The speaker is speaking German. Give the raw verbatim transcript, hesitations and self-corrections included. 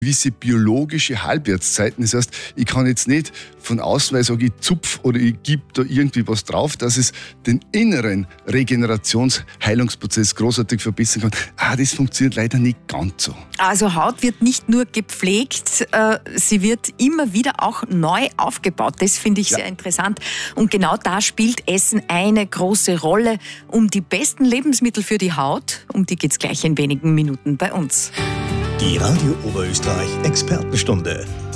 gewisse biologische Halbwertszeiten. Das heißt, ich kann jetzt nicht von außen, weil ich sage, ich zupf oder ich gebe da irgendwie was drauf, dass es den inneren Regenerations-Heilungsprozess großartig verbessern kann. Ah, das funktioniert leider nicht ganz so. Also Haut wird nicht nur gepflegt, äh, sie wird immer wieder auch neu aufgebaut. Das finde ich ja. sehr interessant. Und genau da spielt Essen eine große Rolle. Um die besten Lebensmittel für die Haut, um die geht es gleich in wenigen Minuten bei uns. Die Radio Oberösterreich Expertenstunde.